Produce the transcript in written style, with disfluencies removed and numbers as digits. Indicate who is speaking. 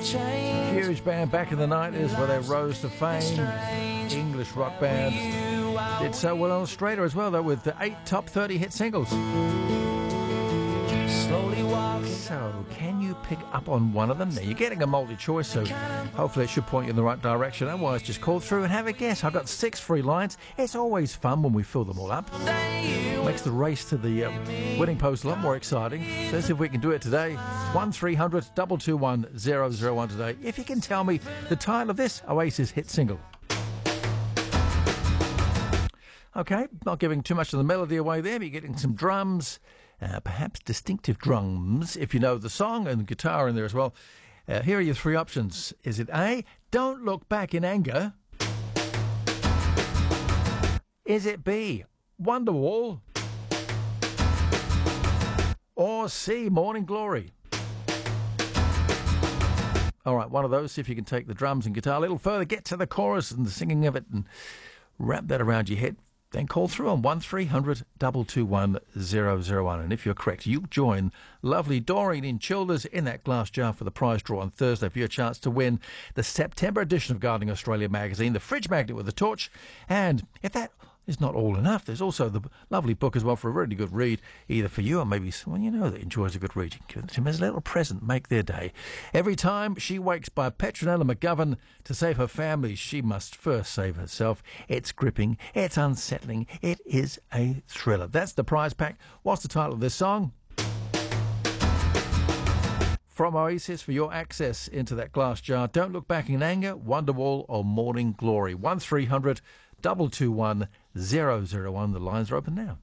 Speaker 1: Huge band back in the 90s where they rose to fame. English rock band. Did so well in Australia as well, though, with the 8 top 30 hit singles. So, can you pick up on one of them? Now, you're getting a multi-choice, so hopefully it should point you in the right direction. Otherwise, just call through and have a guess. I've got 6 free lines. It's always fun when we fill them all up. Makes the race to the winning post a lot more exciting. So let's see if we can do it today. 1300 221 001 today. If you can tell me the title of this Oasis hit single. Okay, not giving too much of the melody away there, but you're getting some drums, perhaps distinctive drums, if you know the song, and guitar in there as well. Here are your 3 options. Is it A, Don't Look Back in Anger? Is it B, Wonderwall? Or C, Morning Glory? All right, one of those. See if you can take the drums and guitar a little further, get to the chorus and the singing of it, and wrap that around your head. Then call through on 1300 221 001. And if you're correct, you'll join lovely Doreen in Childers in that glass jar for the prize draw on Thursday for your chance to win the September edition of Gardening Australia magazine, the fridge magnet with a torch. And if that is not all enough, there's also the lovely book as well for a really good read, either for you or maybe someone you know that enjoys a good read. You can give it to them as a little present, make their day. Every time she wakes by Petronella McGovern to save her family, she must first save herself. It's gripping, it's unsettling, it is a thriller. That's the prize pack. What's the title of this song? From Oasis for your access into that glass jar. Don't Look Back in Anger, Wonderwall or Morning Glory. 1300 221 001. The lines are open now.